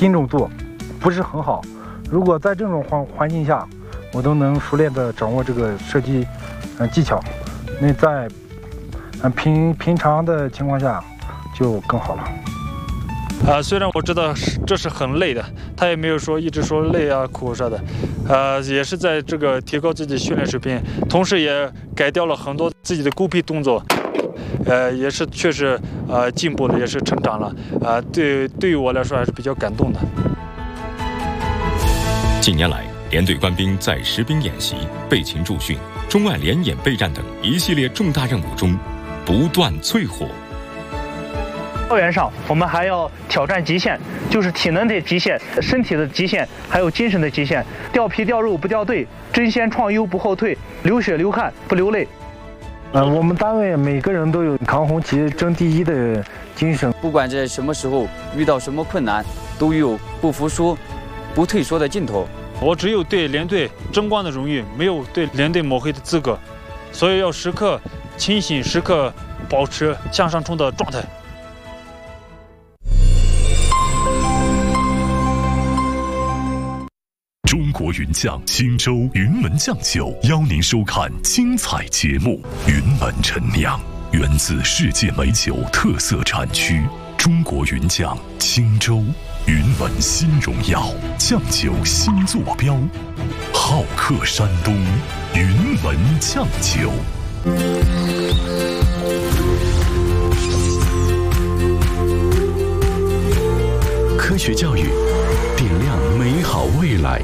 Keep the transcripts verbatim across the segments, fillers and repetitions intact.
精准度不是很好。如果在这种环环境下，我都能熟练的掌握这个射击嗯技巧，那在嗯平平常的情况下就更好了。 啊、呃，虽然我知道这是很累的，他也没有说一直说累啊苦啥的，呃，也是在这个提高自己训练水平，同时也改掉了很多自己的孤僻动作，呃，也是确实呃进步了，也是成长了，啊、呃，对对于我来说还是比较感动的。 近年来，连队官兵在实兵演习、备勤驻训、中外联演备战等一系列重大任务中不断淬火。 校园上，我们还要挑战极限，就是体能的极限、身体的极限，还有精神的极限。掉皮掉肉不掉队，争先创优不后退，流血流汗不流泪。 呃，我们单位每个人都有扛红旗、争第一的精神。 不管在什么时候遇到什么困难，都有不服输、不退缩的劲头。 我只有对连队争光的荣誉，没有对连队抹黑的资格，所以要时刻清醒，时刻保持向上冲的状态。 中国云酱青州云门酱酒邀您收看精彩节目。云门陈酿源自世界美酒特色产区，中国云酱青州云门新荣耀酱酒新坐标，好客山东云门酱酒。科学教育，点亮美好未来。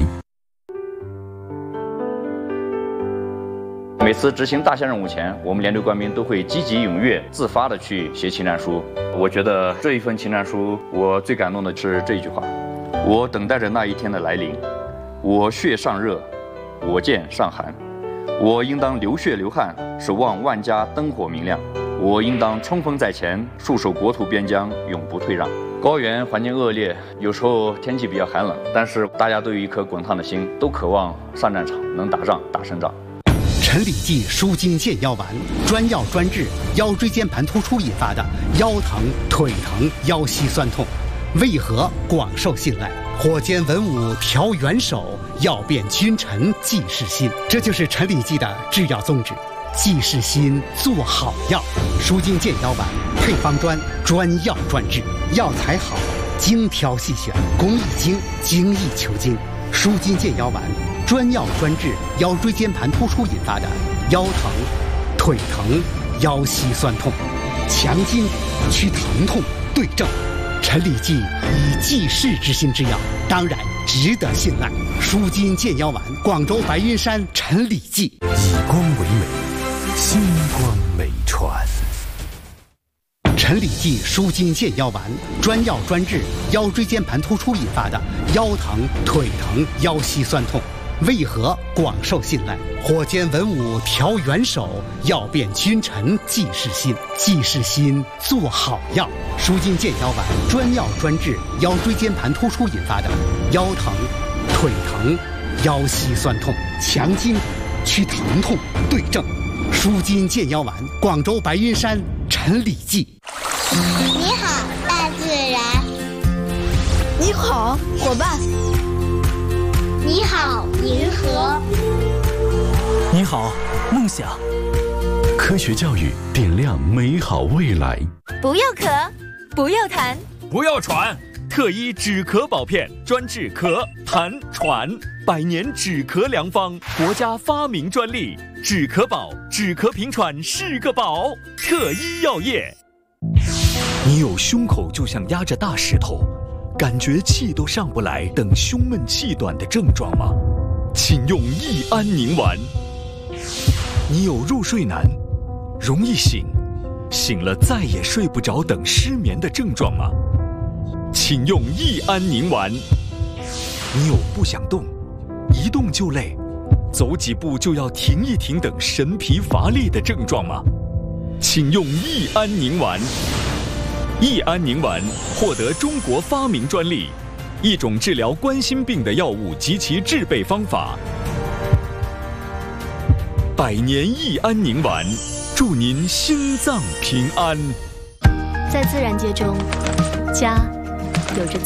每次执行大项任务前，我们连队官兵都会积极踊跃、自发地去写请战书。我觉得这一份请战书，我最感动的是这一句话：我等待着那一天的来临，我血尚热，我剑尚寒，我应当流血流汗，守望万家灯火明亮。我应当冲锋在前，戍守国土边疆，永不退让。高原环境恶劣，有时候天气比较寒冷，但是大家都有一颗滚烫的心，都渴望上战场，能打仗，打胜仗。 陈李济舒筋健腰丸，专药专治腰椎间盘突出引发的腰疼、腿疼、腰膝酸痛，为何广受信赖？火箭文武调元首，药变君臣济世心。这就是陈李济的制药宗旨。济世心，做好药。舒筋健腰丸配方专，专药专治，药材好，精挑细选，工艺精，精益求精。舒筋健腰丸专药专治腰椎间盘突出引发的腰疼、腿疼、腰膝酸痛，强筋去疼痛，对症。陈李济以济世之心之药，当然值得信赖。舒筋健腰丸，广州白云山陈李济。 以光为美，星光美传。 陈李济舒筋健腰丸，专药专治腰椎间盘突出引发的腰疼、腿疼、腰膝酸痛，为何广受信赖？火箭文武调元首，药变君臣济世心。济世心，做好药。舒筋健腰丸专药专治腰椎间盘突出引发的腰疼、腿疼、腰膝酸痛，强筋去疼痛，对症。舒筋健腰丸，广州白云山陈李济。 你好，大自然。 你好，伙伴。 你好，银河。 你好，梦想。 科学教育，点亮美好未来。 不要咳，不要痰， 不要喘。特医止咳宝片，专治咳、痰、喘，百年止咳良方，国家发明专利。止咳宝，止咳平喘是个宝。特医药业。 你有胸口就像压着大石头，感觉气都上不来等胸闷气短的症状吗？请用益安宁丸。你有入睡难、容易醒、醒了再也睡不着等失眠的症状吗？请用益安宁丸。你有不想动、一动就累、走几步就要停一停等神疲乏力的症状吗？请用益安宁丸。益安宁丸获得中国发明专利，一种治疗冠心病的药物及其制备方法。百年益安宁丸，祝您心脏平安。 在自然界中，家有着